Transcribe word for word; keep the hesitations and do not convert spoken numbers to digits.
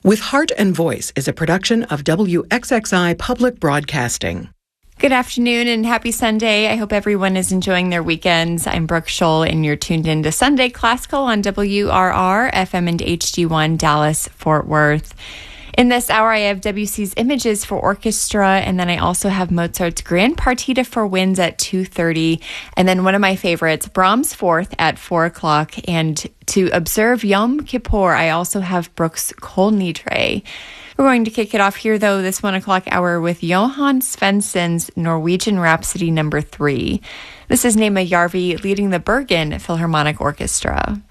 With Heart and Voice is a production of W X X I Public Broadcasting. Good afternoon and happy Sunday. I hope everyone is enjoying their weekends. I'm Brooke Scholl, and you're tuned in to Sunday Classical on W R R, F M and H D one, Dallas, Fort Worth. In this hour, I have Debussy's Images for Orchestra, and then I also have Mozart's Grand Partita for Winds at two thirty, and then one of my favorites, Brahms' Fourth at four o'clock, and to observe Yom Kippur, I also have Brooks' Kol Nidre. We're going to kick it off here, though, this one o'clock hour with Johann Svensson's Norwegian Rhapsody number three. This is Nema Järvi leading the Bergen Philharmonic Orchestra.